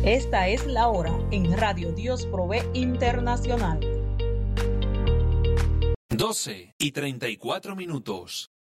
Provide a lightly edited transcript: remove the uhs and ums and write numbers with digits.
Esta es la hora en Radio Dios Provee Internacional. 12:34.